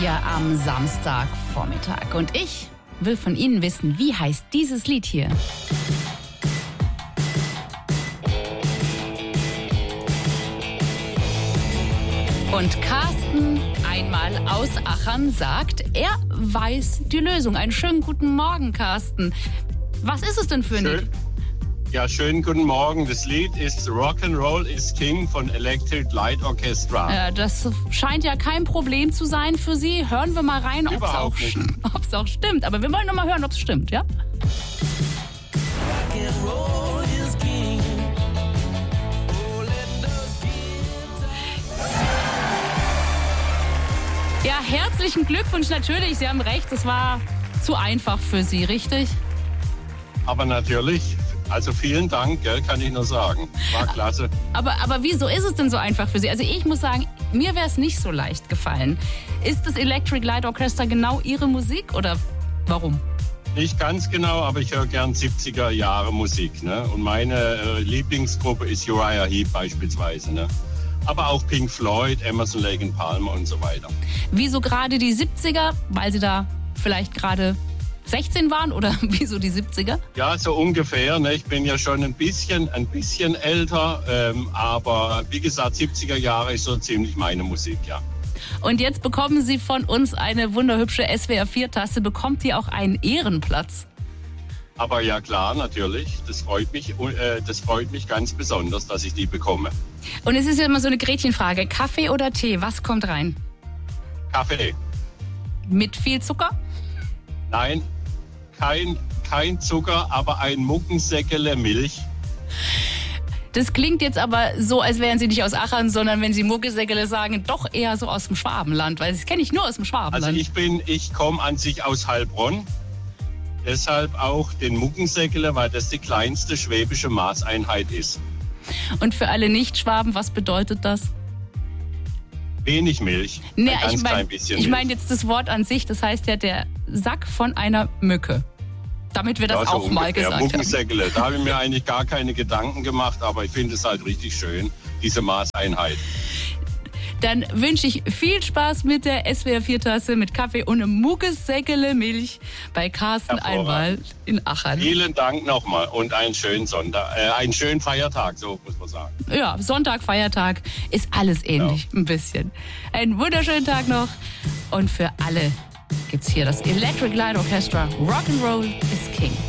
Ja, am Samstagvormittag. Und ich will von Ihnen wissen, wie heißt dieses Lied hier? Und Carsten, einmal aus Achern, sagt, er weiß die Lösung. Einen schönen guten Morgen, Carsten. Was ist es denn für ein Lied? Ja, schönen guten Morgen. Das Lied ist Rock'n'Roll is King von Electric Light Orchestra. Das scheint ja kein Problem zu sein für Sie. Hören wir mal rein, ob es auch stimmt. Aber wir wollen noch mal hören, ob es stimmt, ja? Rock'n'Roll is king. Ja, herzlichen Glückwunsch natürlich. Sie haben recht, es war zu einfach für Sie, richtig? Aber natürlich, also vielen Dank, kann ich nur sagen. War klasse. Aber wieso ist es denn so einfach für Sie? Also ich muss sagen, mir wäre es nicht so leicht gefallen. Ist das Electric Light Orchestra genau Ihre Musik oder warum? Nicht ganz genau, aber ich höre gern 70er Jahre Musik. Ne? Und meine Lieblingsgruppe ist Uriah Heep beispielsweise. Ne? Aber auch Pink Floyd, Emerson, Lake and Palmer und so weiter. Wieso gerade die 70er? Weil Sie da vielleicht gerade 16 waren oder wieso die 70er? Ja, so ungefähr. Ne? Ich bin ja schon ein bisschen älter, aber wie gesagt, 70er Jahre ist so ziemlich meine Musik, ja. Und jetzt bekommen Sie von uns eine wunderhübsche SWR4-Tasse. Bekommt die auch einen Ehrenplatz? Aber ja klar, natürlich. Das freut mich ganz besonders, dass ich die bekomme. Und es ist ja immer so eine Gretchenfrage. Kaffee oder Tee? Was kommt rein? Kaffee. Mit viel Zucker? Nein, kein Zucker, aber ein Muckensäckele Milch. Das klingt jetzt aber so, als wären Sie nicht aus Achern, sondern wenn Sie Muckensäckele sagen, doch eher so aus dem Schwabenland, weil das kenne ich nur aus dem Schwabenland. Also ich komme an sich aus Heilbronn, deshalb auch den Muckensäckele, weil das die kleinste schwäbische Maßeinheit ist. Und für alle Nicht-Schwaben, was bedeutet das? Wenig Milch, Nee, ein ganz klein bisschen ich Milch. meine jetzt das Wort an sich, das heißt ja der Sack von einer Mücke. Damit wir das Ja, so auch mal ungefähr. gesagt haben. Muckensäckele, da habe ich mir eigentlich gar keine Gedanken gemacht, aber ich finde es halt richtig schön, diese Maßeinheit. Dann wünsche ich viel Spaß mit der SWR4-Tasse mit Kaffee und einem Muckensäckele Milch bei Carsten einmal in Achern. Vielen Dank nochmal und einen schönen einen schönen Feiertag, so muss man sagen. Ja, Sonntag, Feiertag, ist alles ähnlich, ein bisschen. Einen wunderschönen Tag noch und für alle gibt's hier das Electric Light Orchestra. Rock'n'Roll is King.